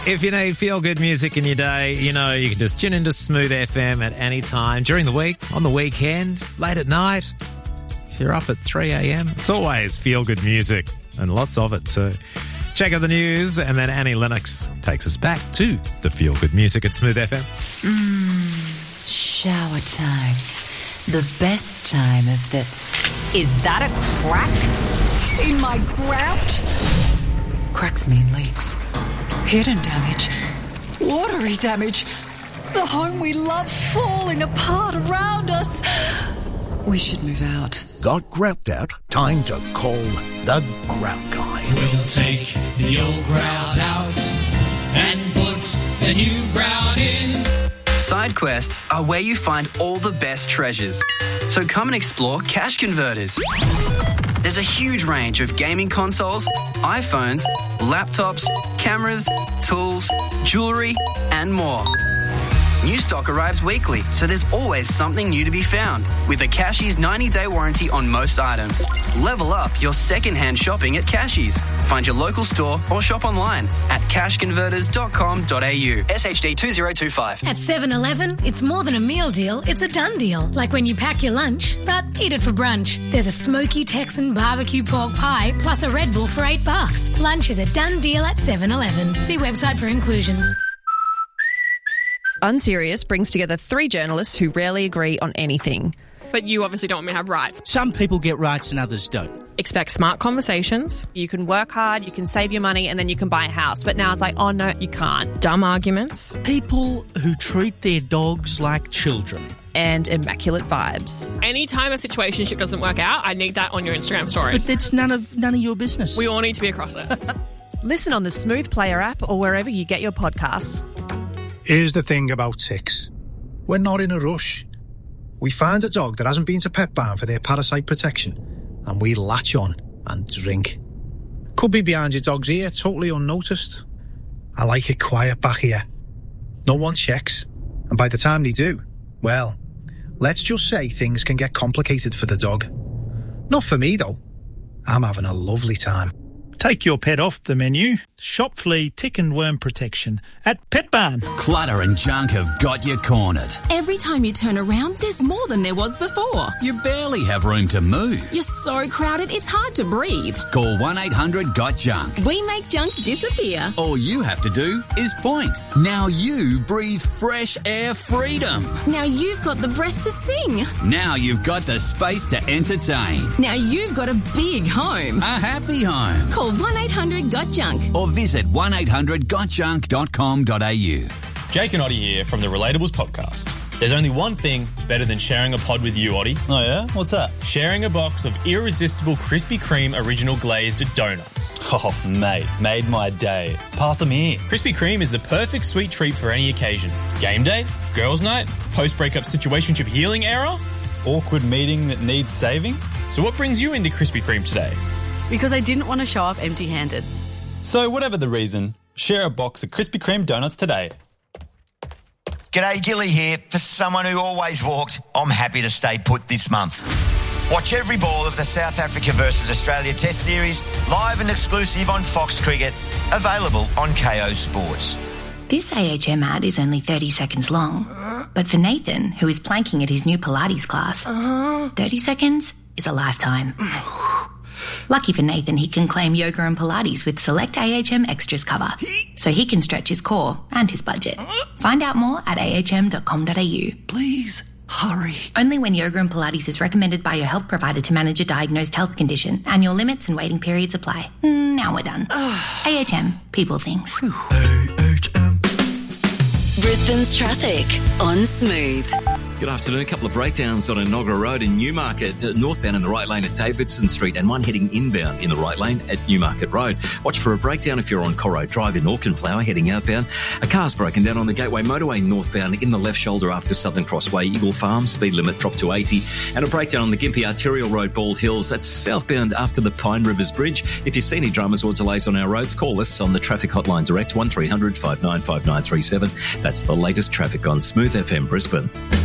If you need feel-good music in your day, you know, you can just tune into Smooth FM at any time, during the week, on the weekend, late at night. If you're up at 3 a.m, it's always feel-good music, and lots of it too. Check out the news, and then Annie Lennox takes us back to the feel-good music at Smooth FM. Shower time. The best time of the... Is that a crack in my grout? Cracks mean leaks. Hidden damage. Watery damage. The home we love falling apart around us. We should move out. Got grout out? Time to call the Grout Guy. We'll take the old grout out and put the new grout in. Side quests are where you find all the best treasures. So come and explore Cash Converters. There's a huge range of gaming consoles, iPhones, laptops, cameras, tools, jewellery, and more. New stock arrives weekly, so there's always something new to be found. With a Cashies 90-day warranty on most items. Level up your second-hand shopping at Cashies. Find your local store or shop online at cashconverters.com.au. SHD 2025. At 7-Eleven, it's more than a meal deal, it's a done deal. Like when you pack your lunch, but eat it for brunch. There's a smoky Texan barbecue pork pie plus a Red Bull for $8. Lunch is a done deal at 7-Eleven. See website for inclusions. Unserious brings together three journalists who rarely agree on anything. But you obviously don't want me to have rights. Some people get rights and others don't. Expect smart conversations. You can work hard, you can save your money, and then you can buy a house. But now it's like, oh no, you can't. Dumb arguments. People who treat their dogs like children. And immaculate vibes. Anytime a situationship doesn't work out, I need that on your Instagram stories. But it's none of your business. We all need to be across it. Listen on the Smooth Player app or wherever you get your podcasts. Here's the thing about ticks. We're not in a rush. We find a dog that hasn't been to Pet Barn for their parasite protection, and we latch on and drink. Could be behind your dog's ear, totally unnoticed. I like it quiet back here. No one checks, and by the time they do, well, let's just say things can get complicated for the dog. Not for me, though. I'm having a lovely time. Take your pet off the menu. Shop flea, tick and worm protection at Pet Barn. Clutter and junk have got you cornered. Every time you turn around, there's more than there was before. You barely have room to move. You're so crowded, it's hard to breathe. Call 1-800-GOT-JUNK. We make junk disappear. All you have to do is point. Now you breathe fresh air freedom. Now you've got the breath to sing. Now you've got the space to entertain. Now you've got a big home. A happy home. Call 1-800-GOT-JUNK. Or visit 1-800-GOTJUNK.com.au. Jake and Oddie here from the Relatables podcast. There's only one thing better than sharing a pod with you, Oddie. Oh yeah? What's that? Sharing a box of irresistible Krispy Kreme original glazed donuts. Oh, mate, made my day. Pass them here. Krispy Kreme is the perfect sweet treat for any occasion. Game day, girls' night, post-breakup situationship healing era, awkward meeting that needs saving. So what brings you into Krispy Kreme today? Because I didn't want to show up empty-handed. So whatever the reason, share a box of Krispy Kreme donuts today. G'day, Gilly here. For someone who always walked, I'm happy to stay put this month. Watch every ball of the South Africa versus Australia Test Series, live and exclusive on Fox Cricket, available on KO Sports. This AHM ad is only 30 seconds long, but for Nathan, who is planking at his new Pilates class, 30 seconds is a lifetime. Lucky for Nathan, he can claim yoga and Pilates with select AHM extras cover, so he can stretch his core and his budget. Find out more at ahm.com.au. Please, hurry. Only when yoga and Pilates is recommended by your health provider to manage a diagnosed health condition. Annual limits and waiting periods apply. Now we're done. AHM, people things. AHM. Brisbane's traffic on Smooth. Good afternoon. A couple of breakdowns on Enoggera Road in Newmarket, northbound in the right lane at Davidson Street and one heading inbound in the right lane at Newmarket Road. Watch for a breakdown if you're on Corro Drive in Auchenflower heading outbound. A car's broken down on the Gateway Motorway northbound in the left shoulder after Southern Crossway, Eagle Farm, speed limit dropped to 80. And a breakdown on the Gympie Arterial Road, Ball Hills. That's southbound after the Pine Rivers Bridge. If you see any dramas or delays on our roads, call us on the traffic hotline direct 1300 595937. That's the latest traffic on Smooth FM Brisbane.